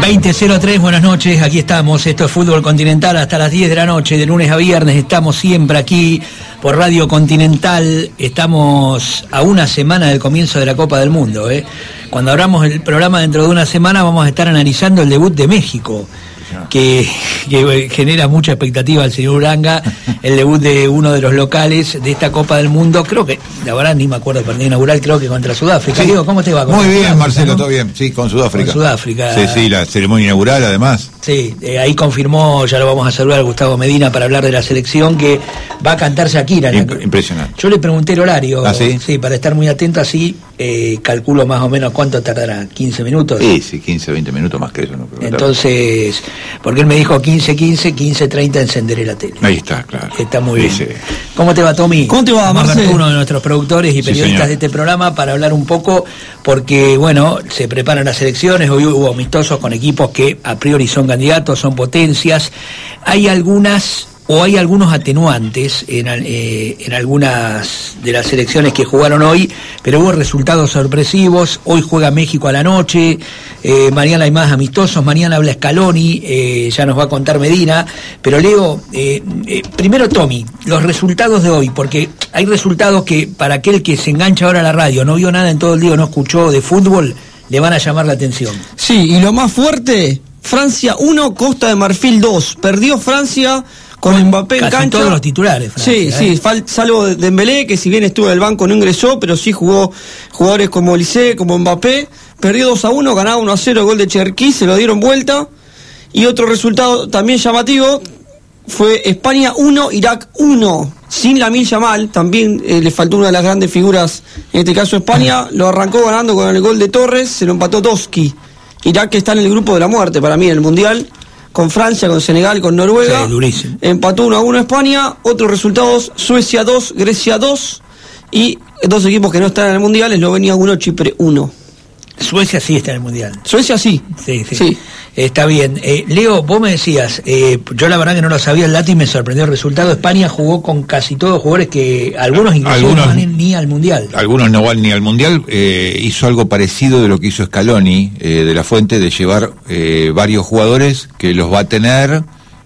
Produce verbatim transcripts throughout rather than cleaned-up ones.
veinte cero tres, buenas noches, aquí estamos, esto es Fútbol Continental hasta las diez de la noche, de lunes a viernes, estamos siempre aquí por Radio Continental, estamos a una semana del comienzo de la Copa del Mundo, ¿eh? Cuando abramos el programa dentro de una semana vamos a estar analizando el debut de México, que, que genera mucha expectativa al señor Uranga, el debut de uno de los locales de esta Copa del Mundo, creo que, la verdad ni me acuerdo el partido inaugural, creo que contra Sudáfrica. Sí. Diego, ¿cómo te va? Con Muy bien, Sudáfrica, Marcelo, ¿no? todo bien, sí, con Sudáfrica. Con Sudáfrica. Sí, sí, la ceremonia inaugural además. Sí, eh, ahí confirmó, ya lo vamos a saludar a Gustavo Medina para hablar de la selección, que va a cantar Shakira. Imp- impresionante. Yo le pregunté el horario, ¿Ah, sí? sí, para estar muy atento, así eh, calculo más o menos cuánto tardará, quince minutos. Sí, sí, quince, veinte minutos más que eso. No creo. Entonces, porque él me dijo quince, quince, quince, treinta encenderé la tele. Ahí está, claro. Está muy bien. Sí, sí. ¿Cómo te va, Tommy? ¿Cómo te va, Vamos a ver Marcelo? uno de nuestros productores y Sí, periodistas señor. de este programa para hablar un poco, porque, bueno, se preparan las elecciones, hoy hubo amistosos con equipos que a priori son candidatos, son potencias. Hay algunas, o hay algunos atenuantes en, eh, en algunas de las selecciones que jugaron hoy, pero hubo resultados sorpresivos. Hoy juega México a la noche, eh, mañana hay más amistosos, mañana habla Scaloni, eh, ya nos va a contar Medina, pero Leo, eh, eh, primero Tommy, los resultados de hoy, porque hay resultados que para aquel que se engancha ahora a la radio, no vio nada en todo el día, no escuchó de fútbol, le van a llamar la atención. Sí, y lo más fuerte, Francia uno, Costa de Marfil dos. Perdió Francia con Mbappé en Casi cancha. todos los titulares, Francia, Sí, ¿eh? sí, fal- salvo Dembélé, que si bien estuvo en el banco no ingresó, pero sí jugó jugadores como Olise, como Mbappé. Perdió dos a uno, ganaba uno a cero, gol de Cherkí, se lo dieron vuelta. Y otro resultado también llamativo fue España uno, Irak uno. Sin Lamine Yamal, también eh, le faltó una de las grandes figuras, en este caso España, lo arrancó ganando con el gol de Torres, se lo empató Toski. Irak, que está en el grupo de la muerte para mí en el Mundial, con Francia, con Senegal, con Noruega. Sí, durísimo. Empató uno a uno España. Otros resultados: Suecia dos, Grecia dos. Y dos equipos que no están en el Mundial: Eslovenia uno, Chipre uno. Suecia sí está en el Mundial. Suecia sí. Sí, sí. Sí. Está bien. Eh, Leo, vos me decías, eh, yo la verdad que no lo sabía el dato y me sorprendió el resultado. España jugó con casi todos jugadores que algunos inclusive Algunos- no van ni al Mundial. Algunos no van ni al Mundial, eh, hizo algo parecido de lo que hizo Scaloni, eh, de la Fuente, de llevar eh, varios jugadores que los va a tener,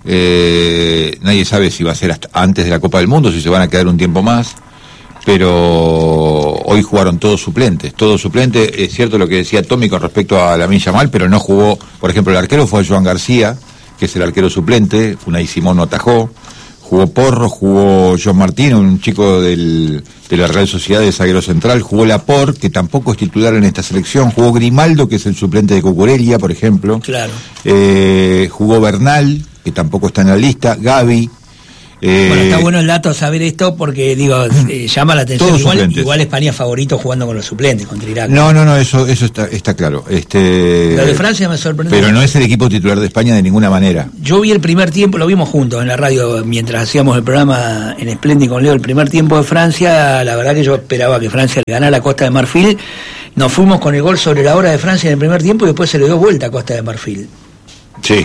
eh, nadie sabe si va a ser hasta antes de la Copa del Mundo, si se van a quedar un tiempo más, pero hoy jugaron todos suplentes, todos suplentes. Es cierto lo que decía Tommy con respecto a Lamine Yamal, pero no jugó, por ejemplo, el arquero fue Joan García, que es el arquero suplente, Unai Simón no atajó, jugó Porro, jugó John Martín, un chico del, de la Real Sociedad de zaguero central, jugó Laporte, que tampoco es titular en esta selección, jugó Grimaldo, que es el suplente de Cucurella, por ejemplo, Claro. eh, jugó Bernal, que tampoco está en la lista, Gavi. Eh, Bueno, está bueno el dato saber esto porque, digo, eh, llama la atención. Todos Igual, suplentes. igual España favorito jugando con los suplentes contra Irak. No, no, no, eso, eso está, está claro. Este, Lo de Francia me sorprendió. Pero no es el equipo titular de España de ninguna manera. Yo vi el primer tiempo, lo vimos juntos en la radio mientras hacíamos el programa en Splendid con Leo, el primer tiempo de Francia. La verdad que yo esperaba que Francia le ganara a Costa de Marfil. Nos fuimos con el gol sobre la hora de Francia en el primer tiempo y después se le dio vuelta a Costa de Marfil. Sí.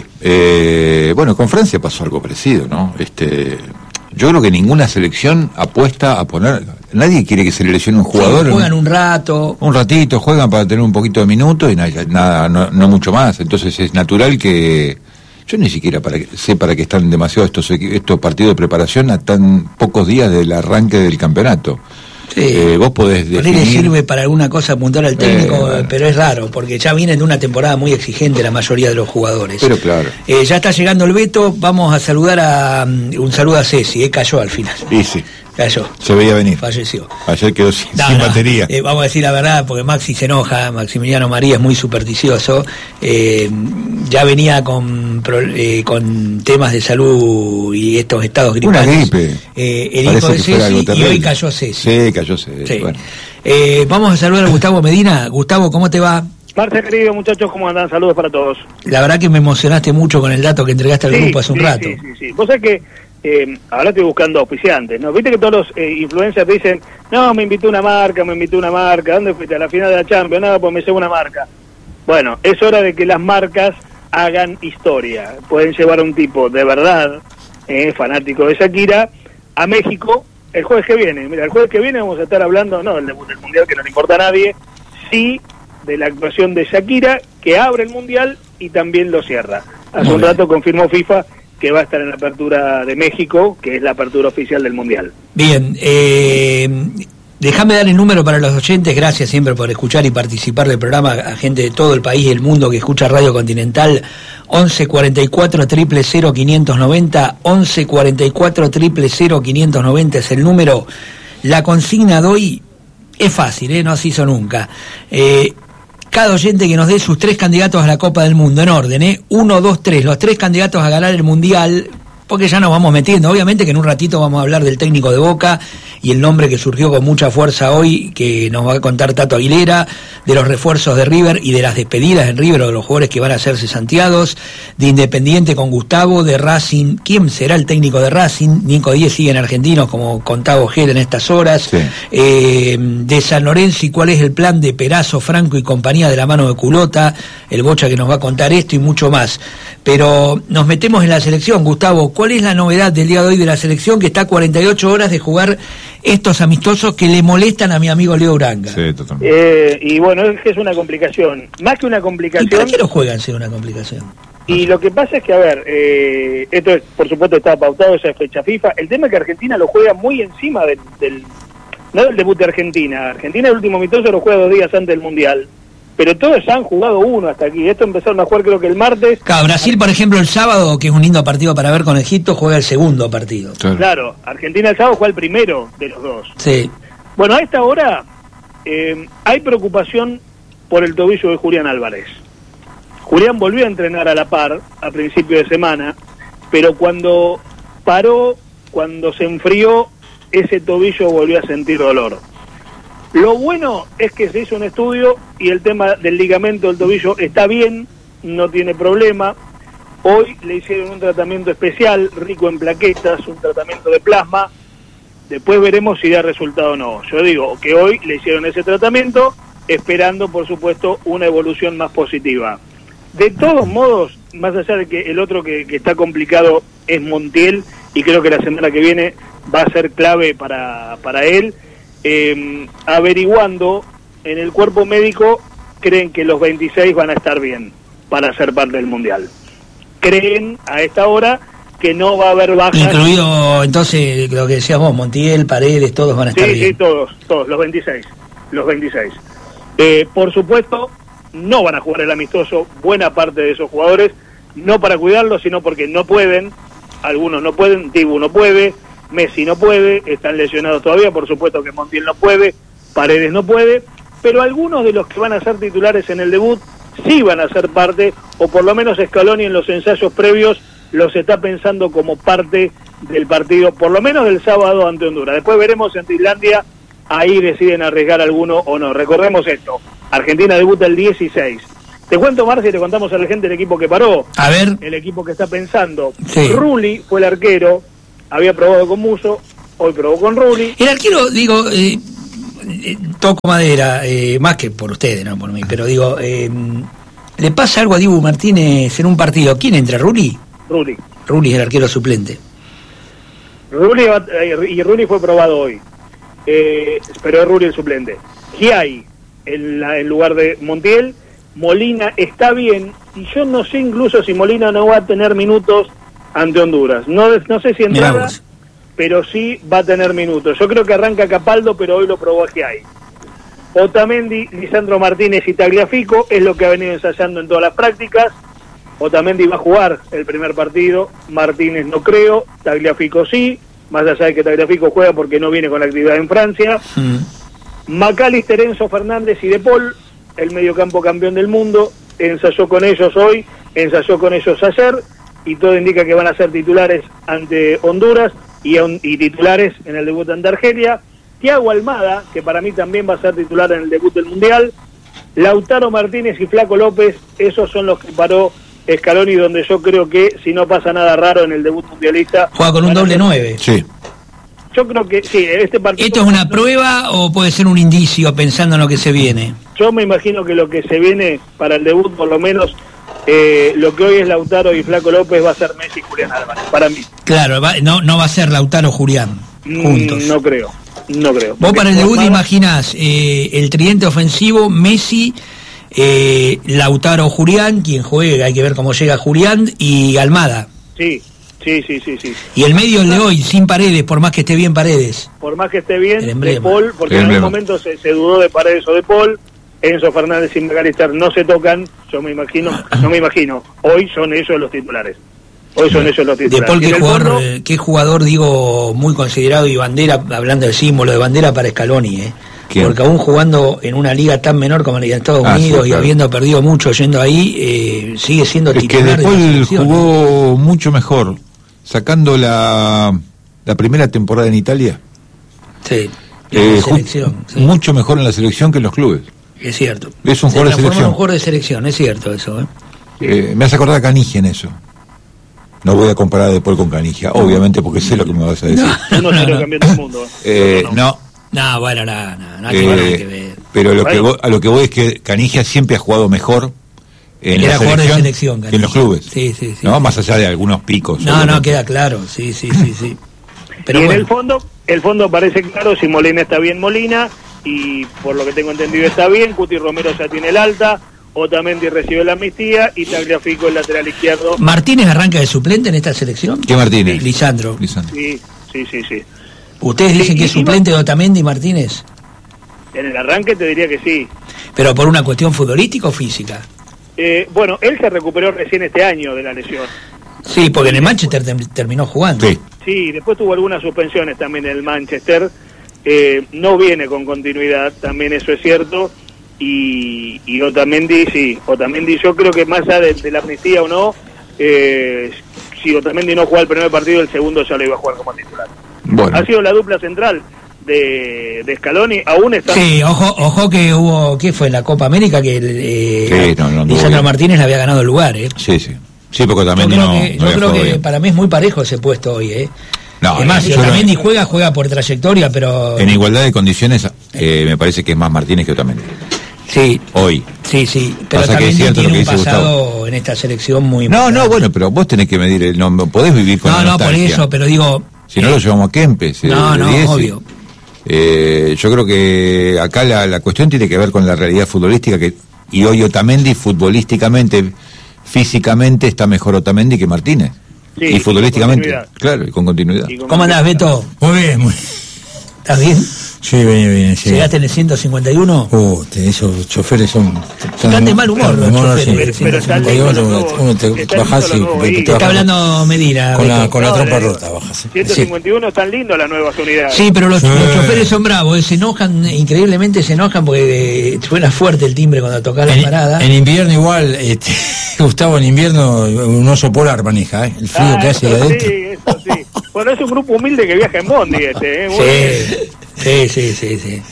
Eh, bueno, con Francia pasó algo parecido, ¿no? Este, yo creo que ninguna selección apuesta a poner... Nadie quiere que se le lesione un jugador. Sí, juegan un rato. Un ratito, juegan para tener un poquito de minutos y nada, nada no, no mucho más. Entonces es natural que... Yo ni siquiera para que, sé para qué están demasiado estos, equi- estos partidos de preparación a tan pocos días del arranque del campeonato. Sí. Eh, vos podés Por ahí definir... le sirve para alguna cosa apuntar al técnico, Eh, pero es raro, porque ya vienen de una temporada muy exigente la mayoría de los jugadores. Pero claro. Eh, ya está llegando el Beto, vamos a saludar a... um, un saludo a Ceci, eh, cayó al final. Y sí, Cayó, se veía venir. falleció. Ayer quedó sin, No, sin no, batería. eh, vamos a decir la verdad, porque Maxi se enoja, Maximiliano María es muy supersticioso, eh, ya venía con pro- eh, con temas de salud y estos estados Una gripales. gripe. Eh, el Parece hijo de que fuera algo Ceci, y terrible. hoy cayó Ceci. Sí, cayó Ceci. Sí. Bueno. Eh, vamos a saludar a Gustavo Medina. Gustavo, ¿cómo te va? Marce, querido, muchachos, ¿cómo andan? Saludos para todos. La verdad que me emocionaste mucho con el dato que entregaste al Sí, grupo hace un sí, rato. Sí, sí, sí. Vos sabés que eh, ahora estoy buscando auspiciantes, ¿no? Viste que todos los eh, influencers te dicen, no, me invitó una marca, me invitó una marca, ¿dónde fuiste? A la final de la Champions, nada, pues me llevo una marca. Bueno, es hora de que las marcas hagan historia. Pueden llevar a un tipo de verdad, eh, fanático de Shakira, a México el jueves que viene. Mira, el jueves que viene vamos a estar hablando, no del debut del Mundial, que no le importa a nadie, sí de la actuación de Shakira, que abre el Mundial y también lo cierra. Hace Muy un bien. rato confirmó FIFA que va a estar en la apertura de México, que es la apertura oficial del Mundial. Bien, eh, déjame dar el número para los oyentes, gracias siempre por escuchar y participar del programa, a gente de todo el país y el mundo que escucha Radio Continental. Once cuarenta y cuatro, triple cero, quinientos noventa, once cuarenta y cuatro, triple cero, quinientos noventa es el número. La consigna de hoy es fácil, ¿eh? No se hizo nunca. Eh, cada oyente que nos dé sus tres candidatos a la Copa del Mundo, en orden, ¿eh? Uno, dos, tres, los tres candidatos a ganar el Mundial, porque ya nos vamos metiendo. Obviamente que en un ratito vamos a hablar del técnico de Boca y el nombre que surgió con mucha fuerza hoy, que nos va a contar Tato Aguilera, de los refuerzos de River y de las despedidas en River, o de los jugadores que van a ser cesanteados, de Independiente con Gustavo, de Racing, ¿quién será el técnico de Racing? Nico Díez sigue en Argentinos, como contaba Ojeda en estas horas, Sí. eh, de San Lorenzo y cuál es el plan de Perazo, Franco y compañía de la mano de Culota, el Bocha que nos va a contar esto y mucho más. Pero nos metemos en la selección, Gustavo. ¿Cuál es la novedad del día de hoy de la selección, que está a cuarenta y ocho horas de jugar estos amistosos que le molestan a mi amigo Leo Uranga? Sí, totalmente. Eh, y bueno, es que es una complicación. Más que una ¿Y complicación... para qué lo juegan si es una complicación? Y lo que pasa es que, a ver, eh, esto es, por supuesto está pautado, esa fecha FIFA. El tema es que Argentina lo juega muy encima del, del no del debut de Argentina. Argentina el último amistoso lo juega dos días antes del Mundial. Pero todos ya han jugado uno hasta aquí. Esto empezaron a jugar creo que el martes. Claro, Brasil, por ejemplo, el sábado, que es un lindo partido para ver con Egipto, juega el segundo partido. Claro. Claro, Argentina el sábado juega el primero de los dos. Sí. Bueno, a esta hora eh, hay preocupación por el tobillo de Julián Álvarez. Julián volvió a entrenar a la par a principio de semana, pero cuando paró, cuando se enfrió, ese tobillo volvió a sentir dolor. Lo bueno es que se hizo un estudio y el tema del ligamento del tobillo está bien, no tiene problema. Hoy le hicieron un tratamiento especial, rico en plaquetas, un tratamiento de plasma. Después veremos si da resultado o no. Yo digo que hoy le hicieron ese tratamiento, esperando, por supuesto, una evolución más positiva. De todos modos, más allá de que el otro que, que está complicado es Montiel, y creo que la semana que viene va a ser clave para, para él, eh, averiguando en el cuerpo médico, creen que los veintiséis van a estar bien para ser parte del Mundial. Creen a esta hora que no va a haber bajas. Incluido, entonces, lo que decías vos, Montiel, Paredes, todos van a estar Sí, bien. sí, todos, todos, los veintiséis. Los veintiséis. Eh, por supuesto, no van a jugar el amistoso buena parte de esos jugadores, no para cuidarlos, sino porque no pueden. Algunos no pueden, Dibu no puede, Messi no puede, están lesionados todavía, por supuesto que Montiel no puede, Paredes no puede, pero algunos de los que van a ser titulares en el debut sí van a ser parte, o por lo menos Scaloni en los ensayos previos los está pensando como parte del partido, por lo menos del sábado ante Honduras. Después veremos en Islandia, ahí deciden arriesgar alguno o no. Recordemos esto, Argentina debuta el dieciséis. Te cuento, Marcia, y te contamos a la gente el equipo que paró. A ver. El equipo que está pensando. Sí. Rulli fue el arquero, había probado con Muso, hoy probó con Rulli. El arquero, digo, eh, eh, toco madera, eh, más que por ustedes, no por mí, pero digo, eh, ¿le pasa algo a Dibu Martínez en un partido? ¿Quién entra? ¿Rulli? Rulli. Rulli es el arquero suplente. Rulli va, eh, y Rulli fue probado hoy, eh, pero es Rulli el suplente. Giai en, la, en lugar de Montiel. Molina está bien, y yo no sé incluso si Molina no va a tener minutos ante Honduras. No, no sé si entrada, pero sí va a tener minutos. Yo creo que arranca Capaldo, pero hoy lo probó a Giai. Otamendi, Lisandro Martínez y Tagliafico es lo que ha venido ensayando en todas las prácticas. Otamendi va a jugar el primer partido, Martínez no creo, Tagliafico sí, más allá de que Tagliafico juega porque no viene con la actividad en Francia. Mm. Macalister, Enzo Fernández y De Paul, el mediocampo campeón del mundo, ensayó con ellos hoy, ensayó con ellos ayer, y todo indica que van a ser titulares ante Honduras y, y titulares en el debut ante Argelia. Thiago Almada, que para mí también va a ser titular en el debut del Mundial. Lautaro Martínez y Flaco López, esos son los que paró Scaloni, donde yo creo que si no pasa nada raro en el debut mundialista... Juega con un doble nueve. Sí. Yo creo que sí, este partido... ¿Esto es una prueba o puede ser un indicio pensando en lo que se viene? Yo me imagino que lo que se viene para el debut, por lo menos, eh, lo que hoy es Lautaro y Flaco López va a ser Messi y Julián Álvarez, para mí. Claro, va, no, no va a ser Lautaro Julián, juntos. Mm, no creo, no creo. Vos para el debut Formada... imaginás eh, el tridente ofensivo, Messi, eh, Lautaro Julián, quien juega, hay que ver cómo llega Julián, y Almada. Sí, sí, sí, sí, sí. Y el medio el de hoy, sin Paredes, por más que esté bien Paredes. Por más que esté bien, El de emblema. Paul, porque El en algún emblema. momento se, se dudó de Paredes o de Paul. Enzo Fernández y McAllister no se tocan, yo me imagino, no me imagino, hoy son ellos los titulares. Hoy son ellos los De titulares. Paul, Y en qué el jugador, fondo, eh, qué jugador, digo, muy considerado y bandera, hablando del símbolo de bandera para Scaloni, ¿eh? ¿Quién? Porque aún jugando en una liga tan menor como la de Estados Ah, Unidos sí, y claro. habiendo perdido mucho yendo ahí, eh, sigue siendo Es que titular De de la Paul selección, ¿eh? jugó mucho mejor, sacando la, la primera temporada en Italia. Sí, en Eh, la ju- selección, sí. Mucho mejor en la selección que en los clubes. Es cierto. Es un Se jugador de transformó en selección. un jugador de selección, es cierto eso, ¿eh? Eh, me hace acordar a Canigia en eso. No voy a comparar a De Paul con Canigia, obviamente, porque sé lo que me vas a decir. uno No, cero no. campeón del mundo. Eh, Otro no. no, No, bueno, nada, nada, nada eh, que ver, nada que ver. pero lo que Bueno. voy- a lo que voy es que Canigia siempre ha jugado mejor en Era la jugador de selección, selección, que en los Canigia. clubes. Sí, sí, sí. ¿No? Más allá de algunos picos. No, no, obviamente. queda claro, sí, sí, sí, sí. Pero y en bueno, el fondo, el fondo parece claro, si Molina está bien Molina, y por lo que tengo entendido está bien, Cuti Romero ya tiene el alta, Otamendi recibe la amnistía y Tagliafico el lateral izquierdo. ¿Martínez arranca de suplente en esta selección? ¿Qué Martínez? Lisandro. Lisandro. Sí, sí, sí, sí. ¿Ustedes dicen Sí, que es y- suplente de Otamendi y Martínez? En el arranque te diría que sí. ¿Pero por una cuestión futbolística o física? Eh, bueno, él se recuperó recién este año de la lesión. Sí, porque en el Manchester tem- terminó jugando. Sí. Sí, después tuvo algunas suspensiones también en el Manchester. Eh, no viene con continuidad, también eso es cierto. Y, y Otamendi, sí, Otamendi yo creo que más allá de, de la amnistía o no, eh, si Otamendi no juega el primer partido, el segundo ya lo iba a jugar como titular. Bueno. Ha sido la dupla central de, de Scaloni, aún está... Sí, ojo, ojo que hubo, ¿qué fue? La Copa América que el, eh, Sí, no, no anduvo Lisandro bien. Martínez le había ganado el lugar, ¿eh? Sí, sí. Sí, porque Yo Otamendi creo no, que, no yo había creo jugado que bien. para mí es muy parejo ese puesto hoy, ¿eh? No, Además, si yo no- Otamendi juega, juega por trayectoria, pero... En igualdad de condiciones, eh, me parece que es más Martínez que Otamendi. Sí, Hoy. sí, sí, pero Pasa que también es cierto tiene lo que un dice pasado en esta selección muy No, no, importante. bueno, pero vos tenés que medir el nombre. Podés vivir con No, la no, por nostalgia. eso, pero digo... Si no eh, lo llevamos a Kempes. eh, No, de no, Diese. obvio. Eh, yo creo que acá la, la cuestión tiene que ver con la realidad futbolística que y hoy Otamendi futbolísticamente, físicamente está mejor Otamendi que Martínez. Sí, y futbolísticamente, con continuidad. claro, y con continuidad. y con- ¿Cómo andás, Beto? Muy bien, muy ¿Estás bien? Sí, bien, bien, sí. ¿Llegaste en el ciento cincuenta y uno? Uh, te- esos choferes son... Están de mal humor los choferes, sí. pero están Cuando lindos uno los nuevos, uno te están bajás lindos y... los nuevos te- ahí. te Te está bajas hablando Medina. con la, Beto. con la No, trompa le- rota, bajas. ciento cincuenta y uno están lindos las nuevas unidades. Sí, pero los, Sí. los choferes son bravos, eh, se enojan, increíblemente se enojan porque eh, suena fuerte el timbre cuando tocas la parada. En, en invierno igual, este, Gustavo, en invierno un oso polar maneja, ¿eh? El frío Ah, que hace eso ahí adentro. sí, eso sí. Bueno, es un grupo humilde que viaja en Bondi este, ¿eh? Muy bien. Sí, sí, sí, sí, sí.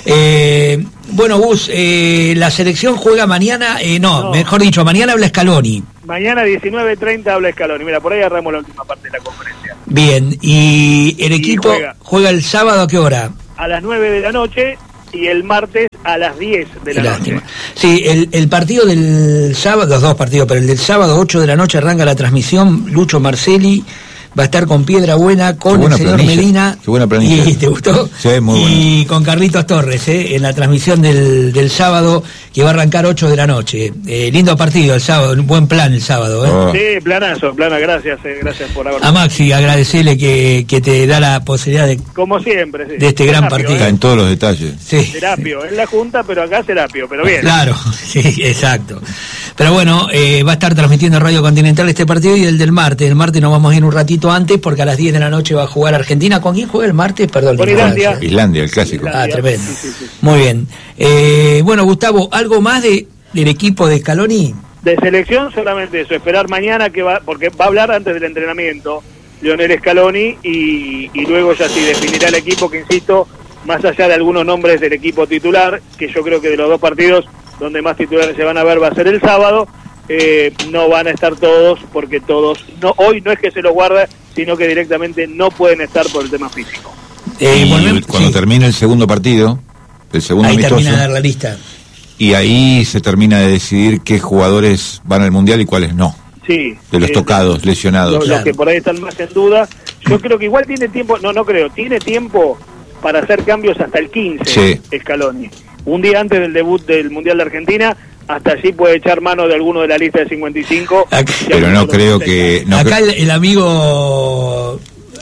Eh, bueno, Gus, eh, la selección juega mañana, eh, no, No. mejor dicho, mañana habla Scaloni. Mañana diecinueve treinta habla Scaloni. Mira, por ahí agarramos la última parte de la conferencia. Bien, y el equipo juega. juega. el sábado ¿a qué hora? A las nueve de la noche y el martes a las diez de Qué la lástima. noche. Sí, el, el partido del sábado, los dos partidos, pero el del sábado ocho de la noche arranca la transmisión. Lucho Marcelli va a estar con Piedra Buena, con Qué buena el señor planilla, Medina. qué buena planilla. Y, ¿te gustó? Sí, muy Y con Carlitos Torres, ¿eh? En la transmisión del, del sábado, que va a arrancar ocho de la noche. Eh, lindo partido el sábado, un buen plan el sábado, ¿eh? Oh. Sí, planazo, plana, gracias, eh, gracias por haber... A Maxi, agradecerle que, que te da la posibilidad de... Como siempre, sí. de este gran Serapio, partido. Está ¿eh? en todos los detalles. Sí. Serapio, en la Junta, pero acá Serapio, pero bien. Claro, sí, exacto. Pero bueno, eh, va a estar transmitiendo Radio Continental este partido y el del martes. El martes nos vamos a ir un ratito antes porque a las diez de la noche va a jugar Argentina. ¿Con quién juega el martes? Perdón. Con la Islandia. ignorancia. Islandia, el clásico. Ah, tremendo. Sí, sí, sí. Muy bien. Eh, bueno, Gustavo, ¿algo más de, del equipo de Scaloni? De selección solamente eso, esperar mañana que va, porque va a hablar antes del entrenamiento Lionel Scaloni y, y luego ya sí definirá el equipo que, insisto, más allá de algunos nombres del equipo titular, que yo creo que de los dos partidos donde más titulares se van a ver va a ser el sábado, eh, no van a estar todos porque todos, no hoy no es que se los guarda, sino que directamente no pueden estar por el tema físico. Eh, y volvemos- cuando sí, termine el segundo partido, el segundo ahí amistoso, termina de dar la lista. y ahí se termina de decidir qué jugadores van al Mundial y cuáles no. Sí. De los eh, tocados, lesionados. Los, los Claro. que por ahí están más en duda. Yo creo que igual tiene tiempo, no, no creo, tiene tiempo para hacer cambios hasta el quince, Sí. Scaloni. Un día antes del debut del Mundial de Argentina, hasta allí puede echar mano de alguno de la lista de cincuenta y cinco. Acá, pero no creo que... No acá cre- el, el amigo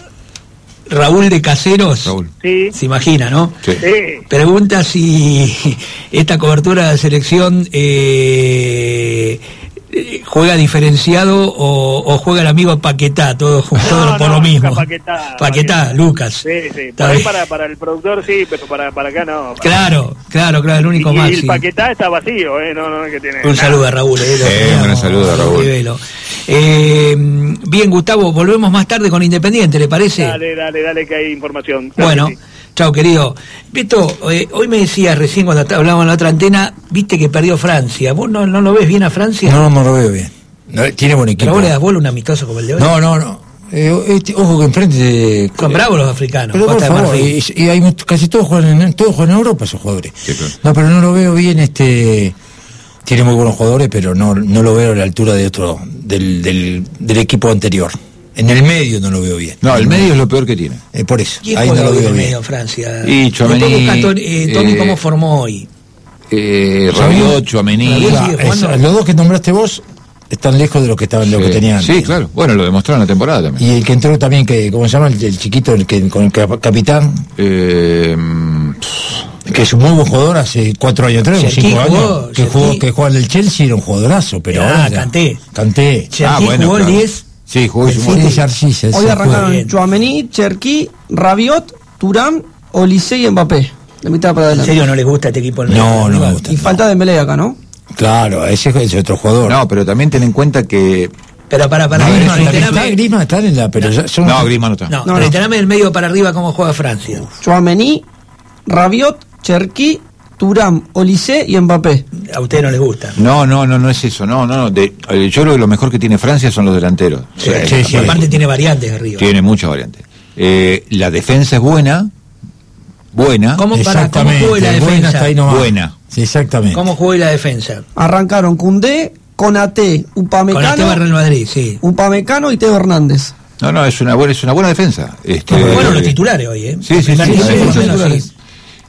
Raúl de Caseros, Raúl. Sí, se imagina, ¿no? Sí. sí. Pregunta si esta cobertura de la selección eh, eh, juega diferenciado o, o juega el amigo Paquetá, todo, todo No, por no, lo mismo. Lucas Paquetá, Paquetá, Paquetá. Lucas. Sí, sí. Está Por ahí bien. para, para el productor sí, pero para, para acá no. Para- Claro, claro, claro, el único y, más. y el Paquetá está vacío, ¿eh? No, no, es que tiene. Un nada. saludo a Raúl. Eh, lo Eh, teníamos un saludo a Raúl. Rivelo. Eh, bien, Gustavo, volvemos más tarde con Independiente, ¿le parece? Dale, dale, dale, que hay información. Claro Bueno, que sí. chao querido. Beto, eh, hoy me decías recién cuando t- hablábamos en la otra antena, viste que perdió Francia. ¿Vos no, no lo ves bien a Francia? No, no lo veo bien. No, tiene buen equipo. ¿Pero vos le das bola a un amistoso como el de hoy? No, no, no. Eh, este, ojo que enfrente... eh, Son bravos los africanos. Pero por Costa de favor, Marfil. y, y hay much- casi todos juegan en, todos juegan en Europa esos jugadores. Sí, claro. No, pero no lo veo bien, este tiene muy buenos jugadores, pero no, no lo veo a la altura de otro, del, del, del equipo anterior. En el medio no lo veo bien. No, el medio es lo peor que tiene. Eh, por eso, ¿Quién ahí no juega lo hoy en veo el bien. medio en Francia? Y Tchouaméni, Después busca Tony, eh, Tommy eh, cómo formó hoy. Eh, Rabiot, Tchouaméni. Rabiot, Ah, sigue jugando. es- los dos que nombraste vos están lejos de lo que estaban, lo que Sí, tenían. sí, claro. Bueno, lo demostraron en la temporada también. Y el que entró también, que ¿cómo se llama? El, el chiquito, el que con el cap- capitán, Eh, que es un muy buen jugador hace cuatro años atrás, o Cherki cinco jugó, años, que Cherki. jugó, que jugó en el Chelsea, era un jugadorazo, pero Ah, ahora ya- Kanté. Canté. Cherki bueno, jugó el claro. diez. sí, jugó y Sí, sumó. de Yarcis, ese Hoy juega. arrancaron bien. Tchouaméni, Cherki, Rabiot, Thuram, Olise y Mbappé. De mitad para ¿En adelante. serio no le gusta este equipo? el No, medio? no me gusta. Y falta Dembélé acá, ¿no? Claro, ese es otro jugador. No, pero también ten en cuenta que... Pero para, para, A ver, Griezmann, es un- reiterame- está Griezmann, está en la, pero ya son No, Griezmann no está. No, No, no. reiterame el medio para arriba cómo juega Francia. Tchouaméni, Rabiot, Cherki, Thuram, Olise y Mbappé. A ustedes no les gusta. No, no, no, no es eso. No, no, no. De- eh, yo creo que lo mejor que tiene Francia son los delanteros. Sí, O sea, sí, sí. Aparte tiene variantes arriba. Tiene muchas variantes. Eh, la defensa es buena. Buena. ¿Cómo, para, ¿cómo Exactamente, jugó la buena defensa? está ahí nomás. Buena. Sí, exactamente. ¿Cómo jugó la defensa? Arrancaron Koundé, Konaté, Con el Real Upamecano, Madrid, sí. Upamecano y Teo Hernández. No, no, es una buena, es una buena defensa. Este, Bueno, los eh, titulares hoy, ¿eh? Sí, sí, Primer sí, tiempo, sí, por lo sí, menos, titulares. sí.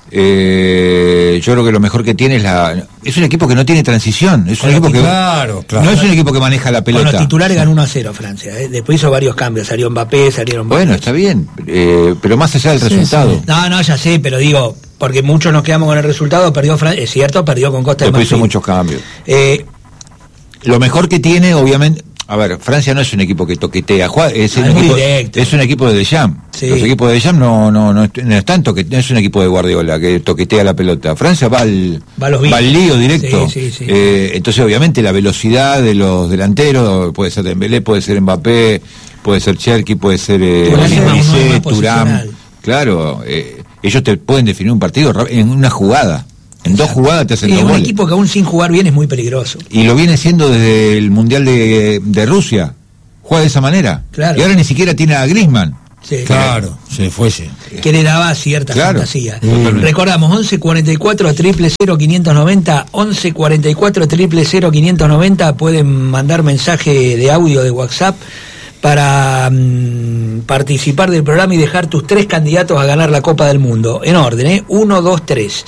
Eh, yo creo que lo mejor que tiene es la... Es un equipo que no tiene transición. Es un Con los equipo que... Claro, claro. No es un equipo que maneja la Con pelota. los titulares ganó uno a cero Francia. ¿eh? Después hizo varios cambios. Salió Mbappé, salieron... Bueno, está bien. eh, pero más allá del resultado. No, no, ya sé, pero digo, porque muchos nos quedamos con el resultado, perdió Francia, es cierto, perdió con Costa de Después hizo Marfil. muchos cambios. Eh, Lo mejor que tiene, obviamente... A ver, Francia no es un equipo que toquetea, juega- es, Ah, un es muy equipo, directo. es un equipo de Deschamps. Sí. Los equipos de Deschamps no, no, no, es- no es tanto que no es un equipo de Guardiola que toquetea la pelota. Francia va al, Va a los bicos. al lío directo. Sí, sí, sí. Eh, entonces, obviamente, la velocidad de los delanteros, puede ser Dembélé, puede ser Mbappé, puede ser Cherki, puede ser eh, Thuram es más- uno es Olise, más Thuram. posicional. Claro, eh, ellos te pueden definir un partido ra- en una jugada. En dos jugadas te hacen sí, dos un goles. equipo que aún sin jugar bien es muy peligroso. Y lo viene siendo desde el Mundial de, de Rusia. Juega de esa manera. Claro. Y ahora ni siquiera tiene a Griezmann. Sí, Claro, se fuese. que le daba cierta Claro, fantasía. totalmente. Recordamos, once cuarenta y cuatro, triple cero, quinientos noventa, once cuarenta y cuatro, triple cero, quinientos noventa, pueden mandar mensaje de audio de WhatsApp para mm, participar del programa y dejar tus tres candidatos a ganar la Copa del Mundo. En orden, ¿eh? Uno, dos, tres.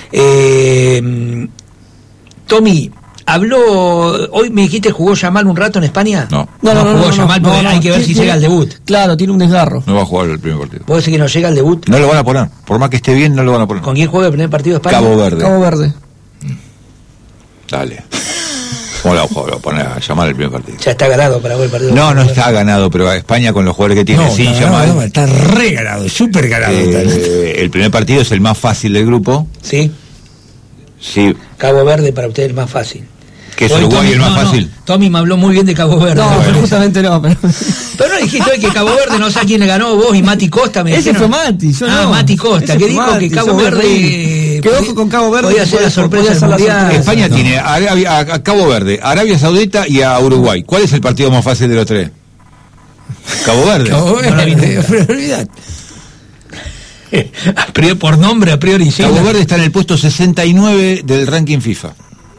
Eh, Tommy, habló, hoy me dijiste jugó Yamal un rato en España. No. No, no, no, jugó no, no, Yamal no, porque no, hay que ver si tiene- llega al debut. Claro, tiene un desgarro. No va a jugar el primer partido. ¿Puedo decir que no llega al debut? No lo van a poner. Por más que esté bien, no lo van a poner. ¿Con quién juega el primer partido de España? Cabo Verde. Cabo Verde. Dale. ¿Cómo lo va a poner a llamar el primer partido? Ya está ganado para ver el partido. No, no está ganado, pero a España con los jugadores que tiene, No, sí, está, Yamal. ganado, está re ganado, súper ganado. está. Eh, el primer partido es el más fácil del grupo. Sí, Sí, Cabo Verde para usted es el más fácil. que es Hoy Uruguay Tommy- el más no, no, fácil. Tommy me habló muy bien de Cabo Verde. No, me pero parece. justamente no. Pero... Pero no dijiste hoy que Cabo Verde no sé a quién le ganó, vos y Mati Costa. Me Ese dijeron. fue Mati, yo Ah, no. Mati Costa, Ese que fue dijo Mati, que Cabo sos Verde. horrible. Que ojo con Cabo Verde, Podía que ser la puede- sorpresa podía del ser la mundial. sorpresa. España no. tiene a, Arabia- a- a Cabo Verde, Arabia Saudita y a Uruguay. ¿Cuál es el partido más fácil de los tres? Cabo Verde. Cabo No la vi Verde, nunca. pero olvidate. A priori- por nombre, a priori sí. Cabo Verde está en el puesto sesenta y nueve del ranking FIFA.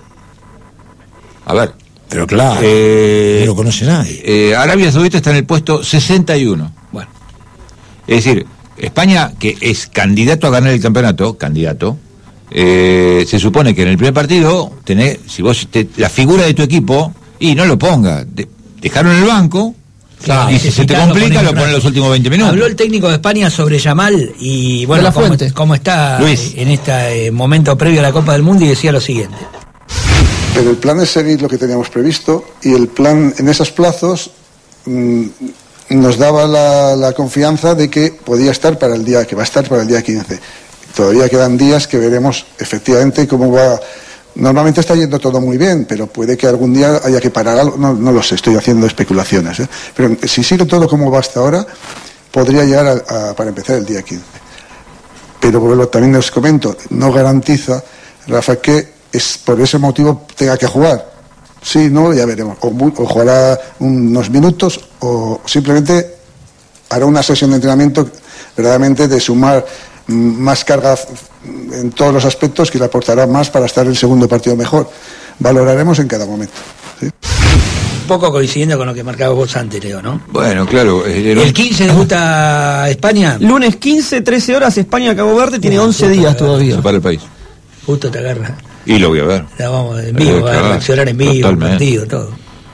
A ver. Pero claro, Eh, no lo conoce nadie. eh, Arabia Saudita está en el puesto sesenta y uno. Bueno, Es decir, España, que es candidato a ganar el campeonato, candidato, Eh, se supone que en el primer partido tenés, si vos te, la figura de tu equipo, y no lo ponga, de, dejaron en el banco. Claro, y si se te complica, lo ponen en los últimos veinte minutos. Habló el técnico de España sobre Yamal y bueno, cómo, cómo está Luis. en este eh, momento previo a la Copa del Mundo, y decía lo siguiente. Pero el plan es seguir lo que teníamos previsto, y el plan en esos plazos mmm, nos daba la, la confianza de que podía estar para el día, que va a estar para el día quince. Todavía quedan días que veremos efectivamente cómo va. Normalmente está yendo todo muy bien, pero puede que algún día haya que parar algo, no, no lo sé, estoy haciendo especulaciones, ¿eh? Pero si sigue todo como va hasta ahora, podría llegar a, a, para empezar el día quince. Pero bueno, también les comento, no garantiza, Rafa, que es por ese motivo tenga que jugar. Sí, no, ya veremos. O, o jugará unos minutos, o simplemente hará una sesión de entrenamiento verdaderamente de sumar más carga en todos los aspectos, que le aportará más para estar en el segundo partido mejor. Valoraremos en cada momento, ¿sí? Un poco coincidiendo con lo que marcaba vos antes, Leo, ¿no? Bueno, claro. El, el quince debuta España. Lunes quince, trece horas, España, Cabo Verde, tiene once días todavía. Se para el país. Justo te agarra. Y lo voy a ver. La vamos en vivo, eh, claro, a reaccionar en vivo, el partido, todo.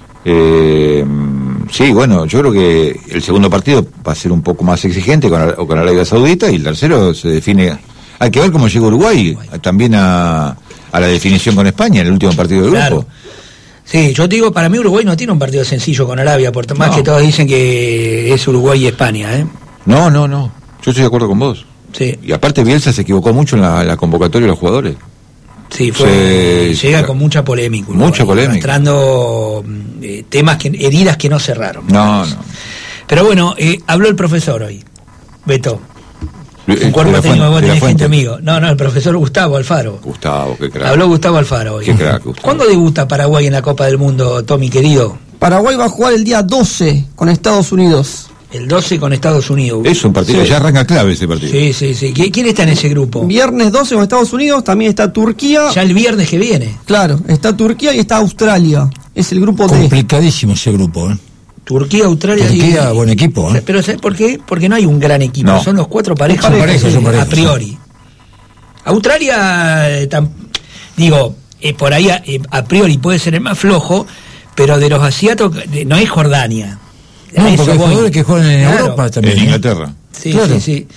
Eh, sí, bueno, yo creo que el segundo partido va a ser un poco más exigente con, con Arabia Saudita, y el tercero se define. Hay que ver cómo llega Uruguay, Uruguay. también a, a la definición con España en el último partido del claro. grupo. Sí, yo digo, para mí Uruguay no tiene un partido sencillo con Arabia, por más no. que todos dicen que es Uruguay y España, ¿eh? No, no, no, yo estoy de acuerdo con vos. Sí. Y aparte Bielsa se equivocó mucho en la, la convocatoria de los jugadores. Sí, fue, se, llega con mucha polémica. Uruguay, mucha polémica. Mostrando eh, temas, que, heridas que no cerraron. No, no. Pero bueno, eh, habló el profesor hoy, Beto. Un cuerpo técnico, vos tenés gente amigo. No, no, el profesor Gustavo Alfaro. Gustavo, qué crack. Habló Gustavo Alfaro hoy. Qué crack, Gustavo. ¿Cuándo debuta Paraguay en la Copa del Mundo, Tommy, querido? Paraguay va a jugar el día doce con Estados Unidos. El doce con Estados Unidos. Es un partido, sí. Ya arranca clave ese partido. Sí, sí, sí. ¿Quién está en ese grupo? Viernes doce con Estados Unidos, también está Turquía. Ya el viernes que viene. Claro, está Turquía y está Australia. Es el grupo D. Complicadísimo ese grupo, ¿eh? Turquía, Australia. Turquía, y, buen equipo, ¿eh? Pero ¿sabes por qué? Porque no hay un gran equipo. No. Son los cuatro parejos, son parejos, son parejos, a priori. Sí. Australia, eh, tam, digo, eh, por ahí a, eh, a priori puede ser el más flojo, pero de los asiáticos no es Jordania. No, porque hay jugadores que juegan en claro. Europa también. En Inglaterra. Sí, claro. sí, sí.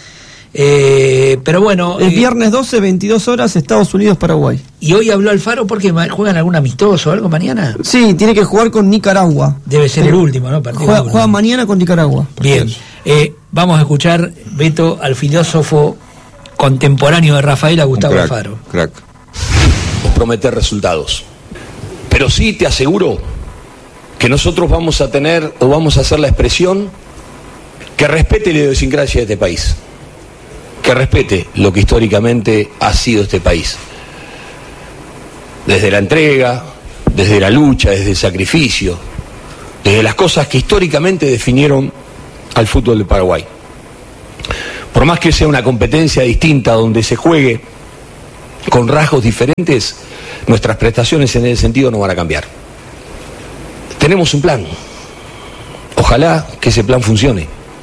Eh, pero bueno. El eh, viernes doce, veintidós horas, Estados Unidos-Paraguay. ¿Y hoy habló Alfaro porque juegan algún amistoso o algo mañana? Sí, tiene que jugar con Nicaragua. Debe ser sí. el último, ¿no? Partido juega, juega mañana con Nicaragua. Bien. Eh, vamos a escuchar, Beto, al filósofo contemporáneo de Rafael, a Gustavo crack, Alfaro. Crack. Prometer resultados. Pero sí te aseguro que nosotros vamos a tener o vamos a hacer la expresión que respete la idiosincrasia de este país, que respete lo que históricamente ha sido este país, desde la entrega, desde la lucha, desde el sacrificio, desde las cosas que históricamente definieron al fútbol de Paraguay. Por más que sea una competencia distinta donde se juegue con rasgos diferentes, nuestras prestaciones en ese sentido no van a cambiar. Tenemos un plan. Ojalá que ese plan funcione.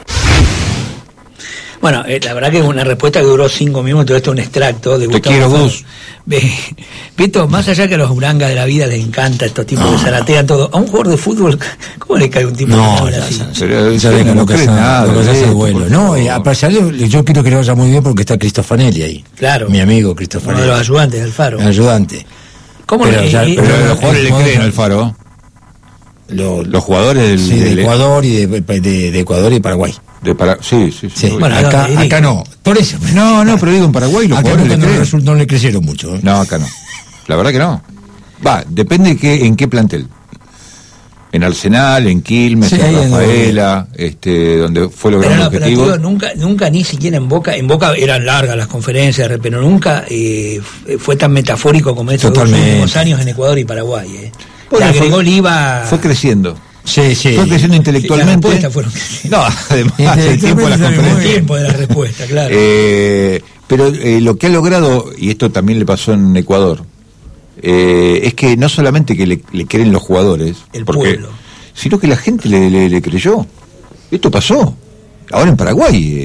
Bueno, eh, la verdad que es una respuesta que duró cinco minutos. Esto es un extracto de Gustavo. Te quiero, Gus. Beto, más allá que a los Uranga de la vida les encanta estos tipos no. que zaratean todo, a un jugador de fútbol, ¿cómo le cae un tipo no, que ya, así? Ya, ya, ya, no cree nada, lo que hace el vuelo. No, y a pesar de, yo quiero que le vaya muy bien porque está Cristofanelli ahí. Claro. Mi amigo Cristofanelli. Uno de los ayudantes del Alfaro. El ayudante. ¿Cómo pero, le, ya, eh, pero eh, los jugadores le creen al Alfaro? Lo, los jugadores del, sí, de del Ecuador y de, de, de Ecuador y Paraguay. De para, sí, sí, sí. sí. Bueno, acá, no, acá no. Por eso. No, no, pero digo en Paraguay los acá jugadores no, le no, no le crecieron mucho. ¿eh? No, acá no. La verdad que no. Va, depende de qué, en qué plantel. En Arsenal, en Quilmes, sí, en Rafaela, no, este, donde fue lo gran no, objetivo. Pero, tío, nunca, nunca ni siquiera en Boca, en Boca eran largas las conferencias, pero nunca eh, fue tan metafórico como estos dos últimos años en Ecuador y Paraguay. Eh. Bueno, agregó fue, el I V A. Fue creciendo. Sí, sí. Fue creciendo intelectualmente. Sí, las respuestas fueron no, además el tiempo de las conferencias. El tiempo de la respuesta, claro. Eh, pero eh, lo que ha logrado, y esto también le pasó en Ecuador, eh, es que no solamente que le, le creen los jugadores, el porque, pueblo, sino que la gente le, le, le creyó. Esto pasó. Ahora en Paraguay, eh,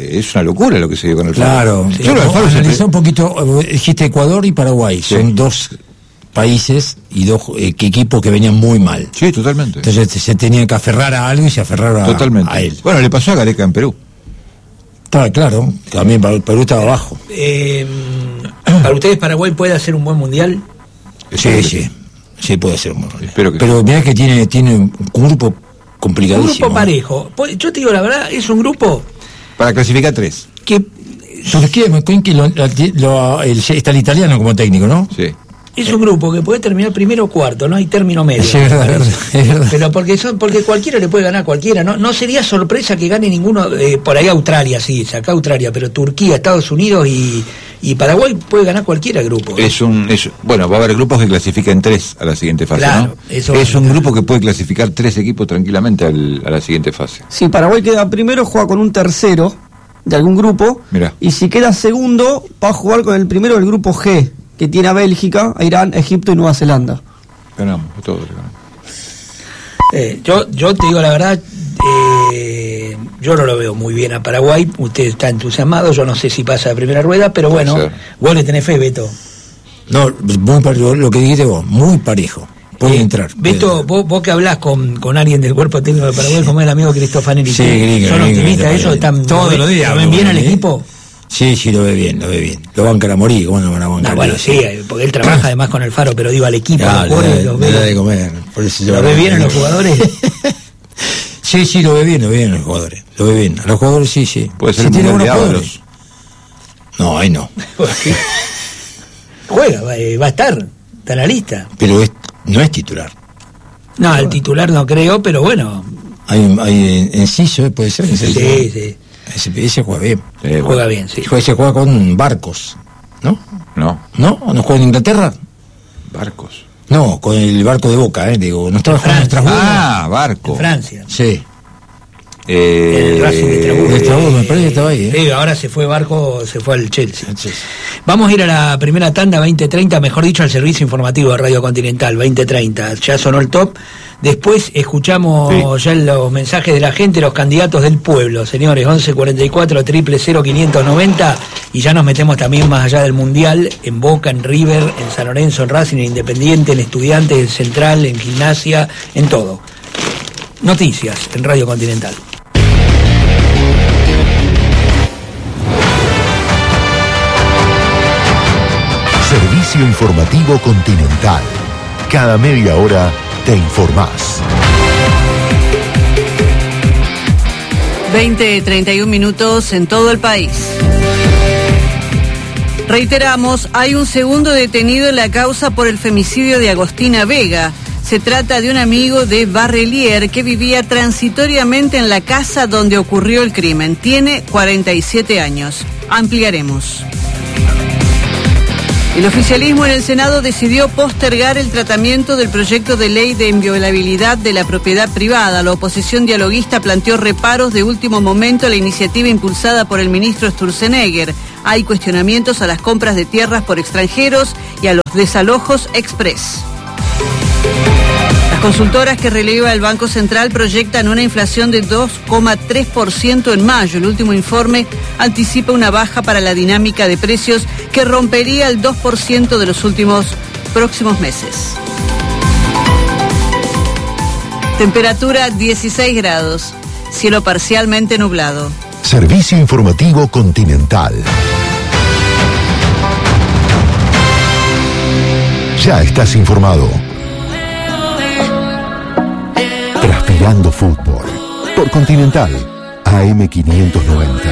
eh, es una locura lo que se dio con el Claro, Faro. sí. Yo lo del Faro Analizá siempre- un poquito, eh, dijiste Ecuador y Paraguay, Sí. son dos países y dos eh, que equipos que venían muy mal. Sí, totalmente. Entonces se tenían que aferrar a algo y se aferraron a, Totalmente. a él. Bueno, le pasó a Gareca en Perú. Estaba claro, también Perú Perú estaba abajo. Eh, ¿Para ustedes Paraguay puede hacer un buen mundial? Sí, sí, sí puede ser un buen mundial. Espero que Pero mirá que tiene, tiene un grupo Un complicadísimo. grupo parejo. Pues, yo te digo la verdad, es un grupo Para clasificar tres. que Turquía, Coinqui, lo, lo, el, está el italiano como técnico, ¿no? Sí. es un grupo que puede terminar primero o cuarto, no hay término medio. Sí, es verdad, es verdad, es verdad. Pero porque son, porque cualquiera le puede ganar a cualquiera, no, no sería sorpresa que gane ninguno, eh, por ahí Australia, sí, saca Australia, pero Turquía, Estados Unidos y, y Paraguay puede ganar cualquiera grupo. Es un, es, bueno, va a haber grupos que clasifiquen tres a la siguiente fase, Claro, ¿no? eso- es un grupo que puede clasificar tres equipos tranquilamente al- a la siguiente fase. Si Paraguay queda primero, juega con un tercero de algún grupo. Mirá. Y si queda segundo, va a jugar con el primero del grupo G, que tiene a Bélgica, a Irán, Egipto y Nueva Zelanda. Ganamos, todo le ganamos. Eh, yo, yo te digo la verdad, eh, yo no lo veo muy bien a Paraguay, usted está entusiasmado, yo no sé si pasa la primera rueda, pero Puede bueno, ser. vos le tenés fe, Beto. No, muy parejo, lo que dijiste vos, muy parejo. Puede Eh, entrar. Beto, vos, vos que hablás con, con alguien del cuerpo técnico de Paraguay, como el amigo Cristofanelli, Sí, gringo, ¿son gringo, optimistas gringo, ellos? ¿Están, todos lo los ven- días ¿Lo ven hablo bien con al él, ¿eh? equipo? Sí, sí, lo ve bien, lo ve bien. Lo bancan a morir, ¿cómo no van a bancar? No, bueno, sí, eh, porque él trabaja además con el Faro, pero digo al equipo, Ah, los le jugadores, da- los le da ve- de comer. Por eso yo- ¿Lo ve bien a los jugadores? Sí, sí, lo ve bien, lo ve bien a los jugadores. Lo ve bien. A los jugadores sí, sí. Puede ser Sí, el tiene mundial de buenos Ábalos. jugadores. No, ahí no. Juega, va, eh, va a estar, está en la lista. Pero es, no es titular. No, el titular no creo, pero bueno, Hay, hay Enciso, puede ser. sí, Ese, sí, ese, ese juega bien. Eh, bueno, juega bien, sí. Ese juega con Barcos, ¿no? No, ¿No? ¿No juega en Inglaterra? Barcos. No, con el barco de Boca, ¿eh? Digo, ¿no estaba jugando en Francia. Estrasburgo? Ah, Barco. En Francia. Sí. Eh, El Racing de Estrasburgo. de Estrasburgo, me parece que estaba ahí, ¿eh? Sí, ahora se fue Barco, se fue al Chelsea. Sí. Vamos a ir a la primera tanda, veinte treinta, mejor dicho, al servicio informativo de Radio Continental, veinte treinta. Ya sonó el top. Después escuchamos ya los mensajes de la gente, los candidatos del pueblo, señores, once cuarenta y cuatro, triple cero, quinientos noventa, y ya nos metemos también más allá del Mundial, en Boca, en River, en San Lorenzo, en Racing, en Independiente, en Estudiantes, en Central, en Gimnasia, en todo. Noticias en Radio Continental. Servicio informativo Continental. Cada media hora te informás. veinte treinta y un minutos en todo el país. Reiteramos, hay un segundo detenido en la causa por el femicidio de Agostina Vega. Se trata de un amigo de Barrelier que vivía transitoriamente en la casa donde ocurrió el crimen. Tiene cuarenta y siete años. Ampliaremos. El oficialismo en el Senado decidió postergar el tratamiento del proyecto de ley de inviolabilidad de la propiedad privada. La oposición dialoguista planteó reparos de último momento a la iniciativa impulsada por el ministro Sturzenegger. Hay cuestionamientos a las compras de tierras por extranjeros y a los desalojos express. Las consultoras que releva el Banco Central proyectan una inflación de dos coma tres por ciento en mayo. El último informe anticipa una baja para la dinámica de precios que rompería el dos por ciento de los últimos próximos meses. Temperatura dieciséis grados, cielo parcialmente nublado. Servicio informativo Continental. Ya estás informado. Transpirando Fútbol. Por Continental. A M quinientos noventa.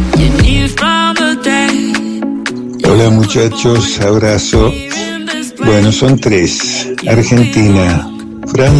Hola muchachos, abrazo. Bueno, son tres. Argentina, Francia.